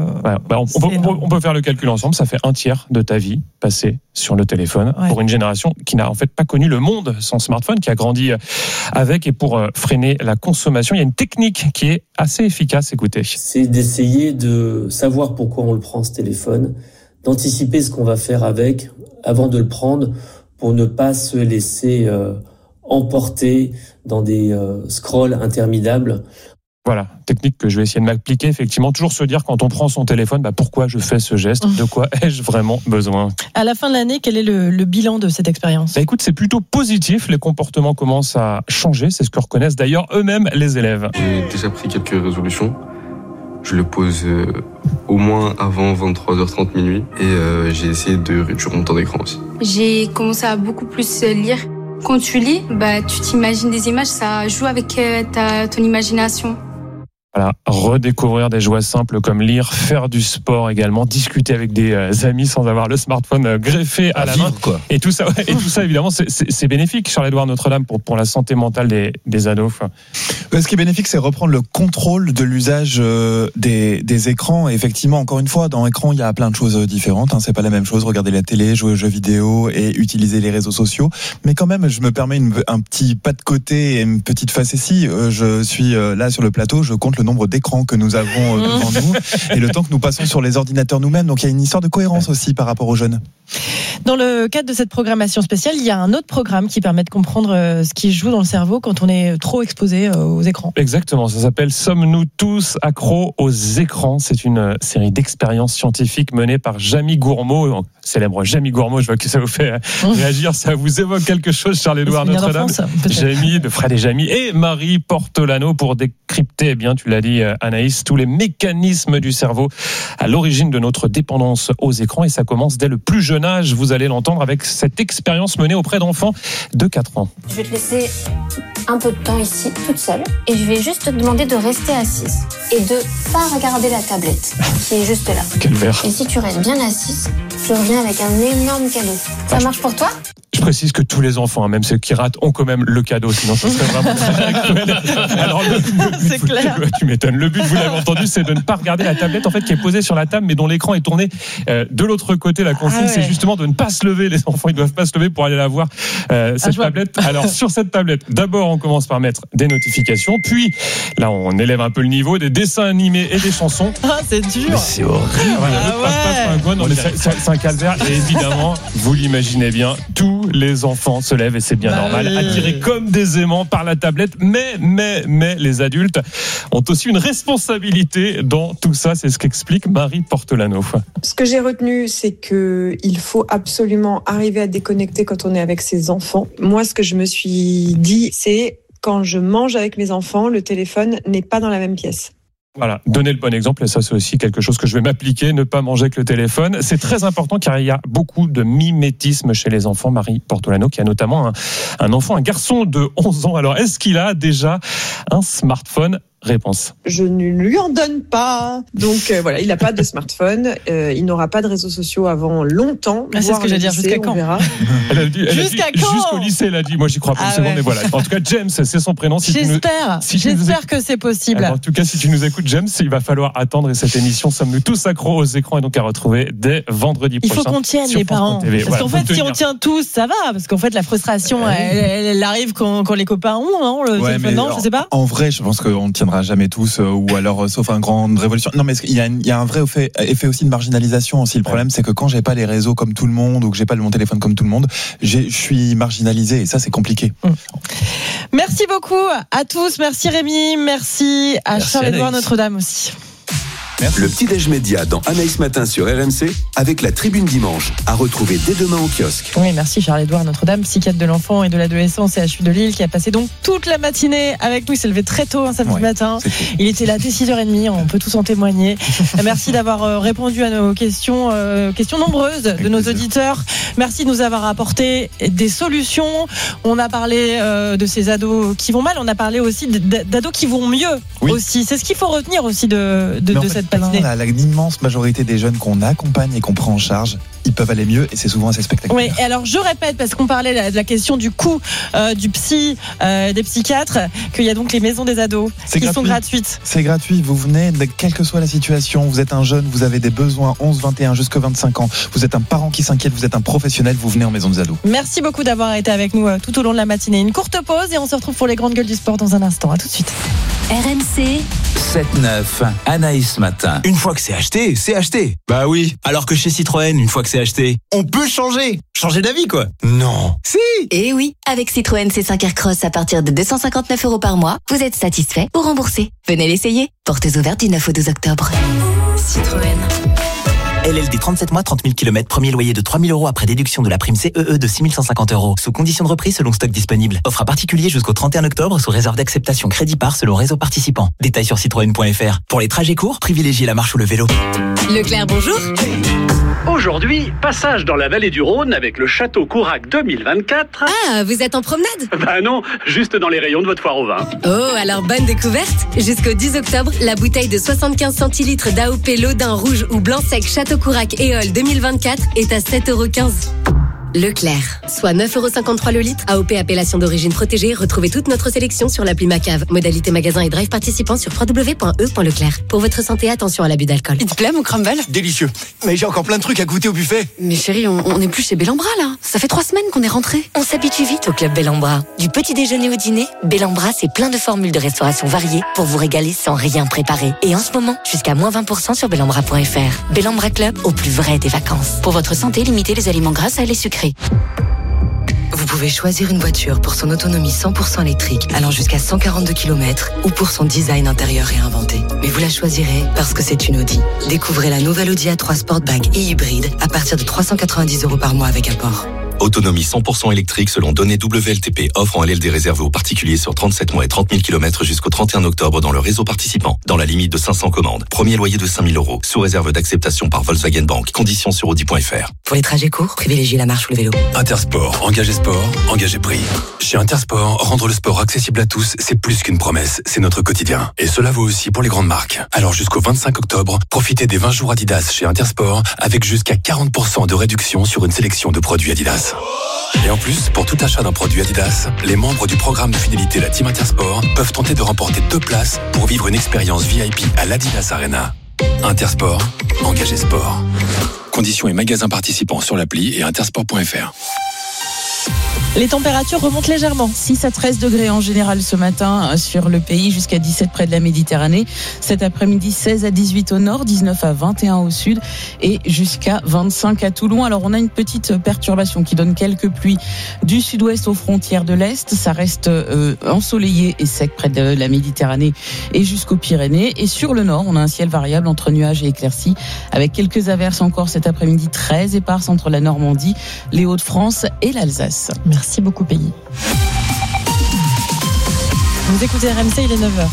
On peut faire le calcul ensemble. Ça fait un tiers de ta vie passée sur le téléphone pour une génération qui n'a en fait pas connu le monde sans smartphone, qui a grandi avec. Et pour freiner la consommation, il y a une technique qui est assez efficace. Écoutez. C'est d'essayer de savoir pourquoi on le prend, ce téléphone, d'anticiper ce qu'on va faire avec avant de le prendre pour ne pas se laisser emporter dans des scrolls interminables. Voilà, technique que je vais essayer de m'appliquer. Effectivement, toujours se dire quand on prend son téléphone, pourquoi je fais ce geste, de quoi ai-je vraiment besoin. À la fin de l'année, quel est le bilan de cette expérience ? Écoute, c'est plutôt positif. Les comportements commencent à changer. C'est ce que reconnaissent d'ailleurs eux-mêmes les élèves. J'ai déjà pris quelques résolutions. Je le pose au moins avant 23h30 minuit et j'ai essayé de réduire mon temps d'écran aussi. J'ai commencé à beaucoup plus lire. Quand tu lis, tu t'imagines des images, ça joue avec ton imagination. Voilà, redécouvrir des joies simples comme lire, faire du sport également, discuter avec des amis sans avoir le smartphone greffé à la main. Quoi. Et tout ça, évidemment, c'est bénéfique, Charles-Édouard Notre-Dame, pour la santé mentale des ados. Ce qui est bénéfique, c'est reprendre le contrôle de l'usage des écrans. Et effectivement, encore une fois, dans l'écran, il y a plein de choses différentes. C'est pas la même chose, regarder la télé, jouer aux jeux vidéo et utiliser les réseaux sociaux. Mais quand même, je me permets un petit pas de côté et une petite facétie. Je suis là sur le plateau, je compte le nombre d'écrans que nous avons devant nous et le temps que nous passons sur les ordinateurs nous-mêmes. Donc il y a une histoire de cohérence aussi par rapport aux jeunes. Dans le cadre de cette programmation spéciale, il y a un autre programme qui permet de comprendre ce qui se joue dans le cerveau quand on est trop exposé aux écrans. Exactement, ça s'appelle « Sommes-nous tous accros aux écrans ?» C'est une série d'expériences scientifiques menées par Jamie Gourmaud, célèbre Jamie Gourmaud. Je vois que ça vous fait réagir, ça vous évoque quelque chose, Charles-Édouard Notre-Dame. Jamie, de Fred et Jamie, et Marie Portolano pour décrypter, tu l'as dit Anaïs, tous les mécanismes du cerveau à l'origine de notre dépendance aux écrans. Et ça commence dès le plus jeune âge, vous allez l'entendre, avec cette expérience menée auprès d'enfants de 4 ans. Je vais te laisser un peu de temps ici, toute seule, et je vais juste te demander de rester assise et de pas regarder la tablette qui est juste là. Quel verre. Et si tu restes bien assise, je reviens avec un énorme cadeau. Ça marche pour toi ? Je précise que tous les enfants, même ceux qui ratent, ont quand même le cadeau, sinon ce serait vraiment très cruel. Alors, c'est clair. Tu m'étonnes. Le but, vous l'avez entendu, c'est de ne pas regarder la tablette en fait qui est posée sur la table, mais dont l'écran est tourné de l'autre côté. La consigne, c'est justement de ne pas se lever. Les enfants, ils doivent pas se lever pour aller la voir cette tablette. Alors sur cette tablette, d'abord, on commence par mettre des notifications, puis là, on élève un peu le niveau, des dessins animés et des chansons. Ah, c'est dur. Mais c'est horrible. C'est un calvaire. Et évidemment, vous l'imaginez bien, tous les enfants se lèvent et c'est bien normal, attirés comme des aimants par la tablette. Mais les adultes ont aussi une responsabilité dans tout ça. C'est ce qu'explique Marie Portolano. Ce que j'ai retenu, c'est qu'il faut absolument arriver à déconnecter quand on est avec ses enfants. Moi, ce que je me suis dit, c'est quand je mange avec mes enfants, le téléphone n'est pas dans la même pièce. Voilà, donner le bon exemple, et ça c'est aussi quelque chose que je vais m'appliquer, ne pas manger avec le téléphone. C'est très important car il y a beaucoup de mimétisme chez les enfants. Marie Portolano qui a notamment un enfant, un garçon de 11 ans. Alors est-ce qu'il a déjà un smartphone ? Réponse. Je ne lui en donne pas. Donc voilà, il n'a pas de smartphone. Il n'aura pas de réseaux sociaux avant longtemps. C'est ce que j'allais dire. Jusqu'à quand ? Elle a dit, jusqu'au lycée, elle a dit. Moi, j'y crois pas une seconde, mais voilà. En tout cas, James, c'est son prénom. J'espère que c'est possible. Alors, en tout cas, si tu nous écoutes, James, il va falloir attendre. Et cette émission, sommes-nous tous accros aux écrans, et donc à retrouver dès vendredi prochain. Il faut qu'on tienne, les parents. Parce qu'en fait, si on tient tous, ça va. Parce qu'en fait, la frustration, elle arrive quand les copains ont le téléphone. Non, je sais pas. En vrai, je pense qu'on tiendra jamais tous, ou alors sauf une grande révolution. Non, mais il y a un vrai effet aussi de marginalisation aussi. Le problème, c'est que quand j'ai pas les réseaux comme tout le monde, ou que j'ai pas mon téléphone comme tout le monde, je suis marginalisé, et ça, c'est compliqué. Merci beaucoup à tous. Merci Rémi. Merci à Charles-Édouard Notre-Dame aussi. Le petit-déj média dans Anaïs Matin sur RMC avec la Tribune Dimanche, à retrouver dès demain au kiosque. Oui, merci Charles-Édouard Notre-Dame, psychiatre de l'enfant et de l'adolescent au CHU de Lille, qui a passé donc toute la matinée avec nous. Il s'est levé très tôt un samedi matin. Il était là dès 6h30, on peut tous en témoigner. Merci d'avoir répondu à nos questions nombreuses de nos auditeurs. Merci de nous avoir apporté des solutions. On a parlé de ces ados qui vont mal, on a parlé aussi d'ados qui vont mieux aussi. C'est ce qu'il faut retenir aussi de cette matinée. L'immense majorité des jeunes qu'on accompagne et qu'on prend en charge, ils peuvent aller mieux, et c'est souvent assez spectaculaire. Oui, et alors je répète, parce qu'on parlait de la question du coût du psy, des psychiatres, qu'il y a donc les maisons des ados qui sont gratuites. C'est gratuit, vous venez, quelle que soit la situation, vous êtes un jeune, vous avez des besoins 11, 21, jusqu'à 25 ans, vous êtes un parent qui s'inquiète, vous êtes un professionnel, vous venez en maison des ados. Merci beaucoup d'avoir été avec nous tout au long de la matinée. Une courte pause et on se retrouve pour les grandes gueules du sport dans un instant. À tout de suite. RMC 7-9, Anaïs Matin. Une fois que c'est acheté, c'est acheté. Bah oui. Alors que chez Citroën, une fois que c'est acheté, on peut changer. Changer d'avis, quoi. Non. Si. Et oui, avec Citroën C5 Aircross à partir de 259 € par mois, vous êtes satisfait ou remboursé. Venez l'essayer. Portes ouvertes du 9 au 12 octobre. Citroën. LLD 37 mois, 30 000 km, premier loyer de 3 000 € après déduction de la prime CEE de 6 150 €. Sous condition de reprise selon stock disponible. Offre à particulier jusqu'au 31 octobre sous réserve d'acceptation crédit par selon réseau participant. Détails sur citroën.fr. Pour les trajets courts, privilégiez la marche ou le vélo. Leclerc, bonjour. Aujourd'hui, passage dans la vallée du Rhône avec le Château Courac 2024. Ah, vous êtes en promenade? Bah non, juste dans les rayons de votre foire au vin. Oh, alors bonne découverte. Jusqu'au 10 octobre, la bouteille de 75 centilitres d'AOP Lodin rouge ou blanc sec Château Courac Éole 2024 est à 7,15 €. Leclerc, soit 9,53 € le litre. AOP appellation d'origine protégée. Retrouvez toute notre sélection sur l'appli Macave. Modalité magasin et drive participant sur www.e.leclerc. Pour votre santé, attention à l'abus d'alcool. Il te plaît mon crumble? Délicieux. Mais j'ai encore plein de trucs à goûter au buffet. Mais chérie, on n'est plus chez Bellambra là. Ça fait 3 semaines qu'on est rentré. On s'habitue vite au club Bellambra. Du petit déjeuner au dîner, Bellambra c'est plein de formules de restauration variées pour vous régaler sans rien préparer. Et en ce moment, jusqu'à moins 20% sur bellambra.fr. Bellambra Club, au plus vrai des vacances. Pour votre santé, limitez les aliments gras, salés, sucrés. Vous pouvez choisir une voiture pour son autonomie 100% électrique allant jusqu'à 142 km ou pour son design intérieur réinventé. Mais vous la choisirez parce que c'est une Audi. Découvrez la nouvelle Audi A3 Sportback et hybride à partir de 390 € par mois avec apport. Autonomie 100% électrique selon données WLTP. Offre en LLD réservée aux particuliers sur 37 mois et 30 000 km jusqu'au 31 octobre dans le réseau participant. Dans la limite de 500 commandes. Premier loyer de 5 000 €. Sous réserve d'acceptation par Volkswagen Bank. Conditions sur Audi.fr. Pour les trajets courts, privilégiez la marche ou le vélo. Intersport, engagez sport, engagez prix. Chez Intersport, rendre le sport accessible à tous, c'est plus qu'une promesse, c'est notre quotidien. Et cela vaut aussi pour les grandes marques. Alors jusqu'au 25 octobre, profitez des 20 jours Adidas chez Intersport avec jusqu'à 40% de réduction sur une sélection de produits Adidas. Et en plus, pour tout achat d'un produit Adidas, les membres du programme de fidélité La Team Intersport peuvent tenter de remporter 2 places pour vivre une expérience VIP à l'Adidas Arena. Intersport, engagez sport. Conditions et magasins participants sur l'appli et intersport.fr. Les températures remontent légèrement, 6 à 13 degrés en général ce matin sur le pays, jusqu'à 17 près de la Méditerranée. Cet après-midi, 16 à 18 au nord, 19 à 21 au sud et jusqu'à 25 à Toulon. Alors on a une petite perturbation qui donne quelques pluies du sud-ouest aux frontières de l'Est. Ça reste ensoleillé et sec près de la Méditerranée et jusqu'aux Pyrénées. Et sur le nord, on a un ciel variable entre nuages et éclaircies avec quelques averses encore cet après-midi très éparses entre la Normandie, les Hauts-de-France et l'Alsace. Merci beaucoup, Pays. Vous écoutez RMC, il est 9h.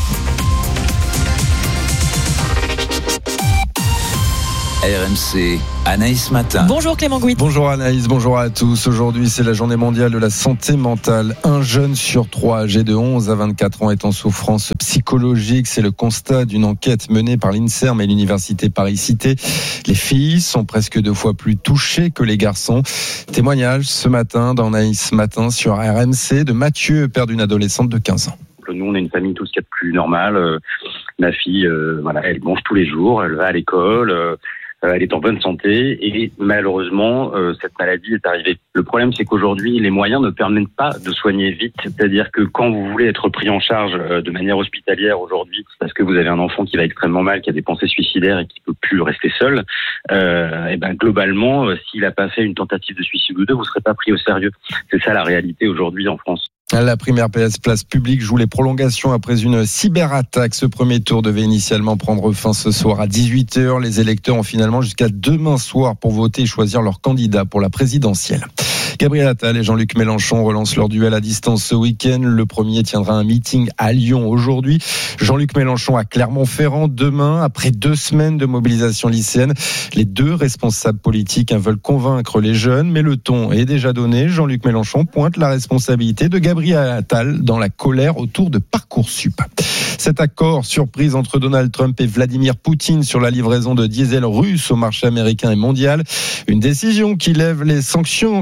RMC, Anaïs Matin. Bonjour Clément Gouit. Bonjour Anaïs, bonjour à tous. Aujourd'hui, c'est la journée mondiale de la santé mentale. Un jeune sur 3 âgé de 11 à 24 ans est en souffrance psychologique. C'est le constat d'une enquête menée par l'INSERM et l'Université Paris-Cité. Les filles sont presque 2 fois plus touchées que les garçons. Témoignage ce matin dans Anaïs Matin sur RMC de Mathieu, père d'une adolescente de 15 ans. Nous, on est une famille tout ce qu'il y a de plus normal. Ma fille, elle mange tous les jours, elle va à l'école. Elle est en bonne santé et malheureusement, cette maladie est arrivée. Le problème, c'est qu'aujourd'hui, les moyens ne permettent pas de soigner vite. C'est-à-dire que quand vous voulez être pris en charge de manière hospitalière aujourd'hui, parce que vous avez un enfant qui va extrêmement mal, qui a des pensées suicidaires et qui peut plus rester seul, globalement, s'il n'a pas fait une tentative de suicide ou deux, vous ne serez pas pris au sérieux. C'est ça la réalité aujourd'hui en France. La primaire PS Place Publique joue les prolongations après une cyberattaque. Ce premier tour devait initialement prendre fin ce soir à 18h. Les électeurs ont finalement jusqu'à demain soir pour voter et choisir leur candidat pour la présidentielle. Gabriel Attal et Jean-Luc Mélenchon relancent leur duel à distance ce week-end. Le premier tiendra un meeting à Lyon aujourd'hui. Jean-Luc Mélenchon à Clermont-Ferrand demain. Après 2 semaines de mobilisation lycéenne, les 2 responsables politiques veulent convaincre les jeunes, mais le ton est déjà donné. Jean-Luc Mélenchon pointe la responsabilité de Gabriel Attal dans la colère autour de Parcoursup. Cet accord surprise entre Donald Trump et Vladimir Poutine sur la livraison de diesel russe au marché américain et mondial. Une décision qui lève les sanctions qui pèsent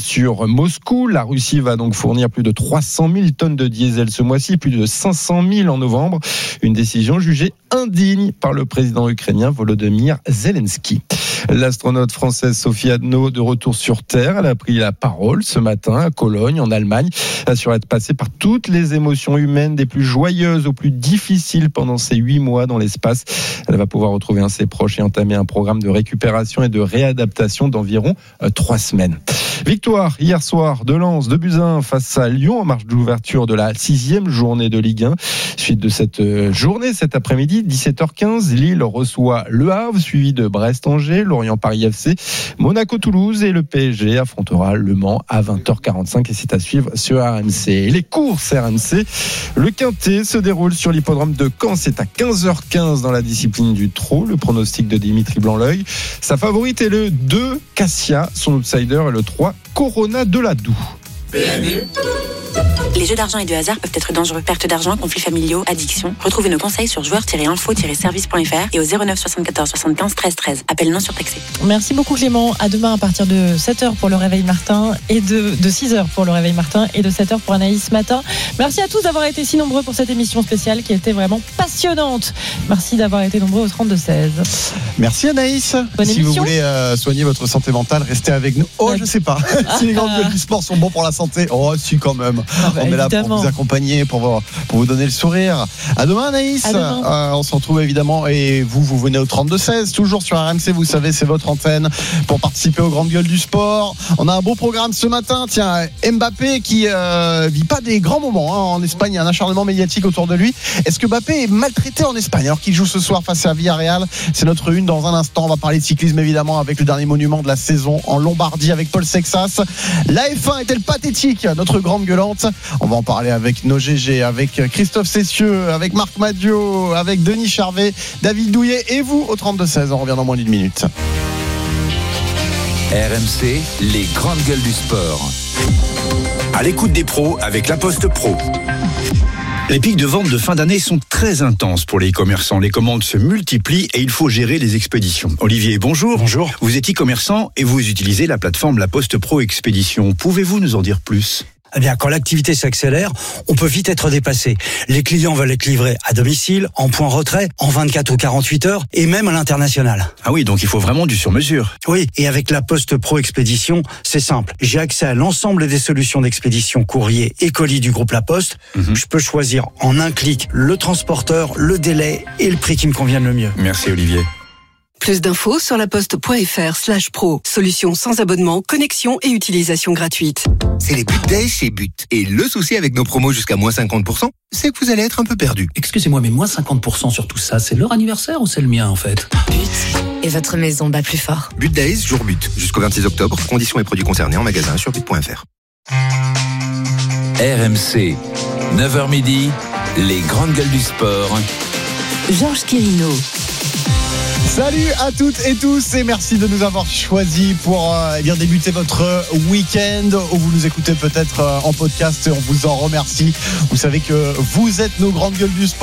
sur Moscou. La Russie va donc fournir plus de 300 000 tonnes de diesel ce mois-ci, plus de 500 000 en novembre. Une décision jugée indigne par le président ukrainien Volodymyr Zelensky. L'astronaute française Sophie Adno, de retour sur Terre, elle a pris la parole ce matin à Cologne, en Allemagne, assure être passée par toutes les émotions humaines, des plus joyeuses aux plus difficiles pendant ces 8 mois dans l'espace. Elle va pouvoir retrouver un de ses proches et entamer un programme de récupération et de réadaptation d'environ 3 semaines. Victoire hier soir de Lens, 2-1 face à Lyon en marge d'ouverture de la 6e journée de Ligue 1. Suite de cette journée, cet après-midi, 17h15, Lille reçoit Le Havre, suivi de Brest-Angers, Lorient-Paris FC, Monaco-Toulouse et le PSG affrontera Le Mans à 20h45 et c'est à suivre sur RMC. Et les courses RMC, le Quintet se déroule sur l'hippodrome de Caen, c'est à 15h15 dans la discipline du trot, le pronostic de Dimitri Blanc-L'Oeil. Sa favorite est le 2 Cassia, son outsider est le 3 Corona de la Doue. Les jeux d'argent et de hasard peuvent être dangereux. Perte d'argent, conflits familiaux, addiction. Retrouvez nos conseils sur joueurs-info-service.fr et au 09 74 75 13 13. Appel non surtaxé. Merci beaucoup Clément. À demain à partir de 7h pour le réveil Martin et de 6h pour le réveil Martin et de 7h pour Anaïs Matin. Merci à tous d'avoir été si nombreux pour cette émission spéciale qui a été vraiment passionnante. Merci d'avoir été nombreux au 32-16. Merci Anaïs. Bonne si émission. vous voulez soigner votre santé mentale, restez avec nous. Oh, je sais pas. Si les grandes gueules du sport sont bons pour la santé, oh si quand même. On est là pour vous accompagner, pour vous donner le sourire. À demain Anaïs. On se retrouve évidemment et vous venez au 32-16, toujours sur RMC, vous savez, c'est votre antenne pour participer aux grandes gueules du sport. On a un beau programme ce matin. Tiens, Mbappé qui vit pas des grands moments en Espagne, il y a un acharnement médiatique autour de lui. Est-ce que Mbappé est maltraité en Espagne alors qu'il joue ce soir face à Villarreal? C'est notre une dans un instant. On va parler de cyclisme évidemment avec le dernier monument de la saison en Lombardie avec Paul Sexas. La F1 est-elle pathétique, notre grande gueulante? On va en parler avec nos GG, avec Christophe Cessieux, avec Marc Madio, avec Denis Charvet, David Douillet et vous au 32-16. On revient dans moins d'une minute. RMC, les grandes gueules du sport. À l'écoute des pros avec La Poste Pro. Les pics de vente de fin d'année sont très intenses pour les e-commerçants. Les commandes se multiplient et il faut gérer les expéditions. Olivier, bonjour. Bonjour. Vous êtes e-commerçant et vous utilisez la plateforme La Poste Pro Expédition. Pouvez-vous nous en dire plus ? Eh bien, quand l'activité s'accélère, on peut vite être dépassé. Les clients veulent être livrés à domicile, en point retrait, en 24 ou 48 heures, et même à l'international. Ah oui, donc il faut vraiment du sur-mesure. Oui, et avec la Poste Pro Expédition, c'est simple. J'ai accès à l'ensemble des solutions d'expédition courrier et colis du groupe La Poste. Je peux choisir en un clic le transporteur, le délai et le prix qui me convienne le mieux. Merci Olivier. Plus d'infos sur laposte.fr/pro. Solution sans abonnement, connexion et utilisation gratuite. C'est les But Days chez But. Et le souci avec nos promos jusqu'à moins 50%, c'est que vous allez être un peu perdu. Excusez-moi, mais moins 50% sur tout ça, c'est leur anniversaire ou c'est le mien en fait? But. Et votre maison bat plus fort. But Days, jour but. Jusqu'au 26 octobre. Conditions et produits concernés en magasin sur but.fr. RMC, 9h midi, les grandes gueules du sport. Georges Quirino. Salut à toutes et tous et merci de nous avoir choisis pour débuter votre week-end où vous nous écoutez peut-être en podcast et on vous en remercie. Vous savez que vous êtes nos grandes gueules du sport.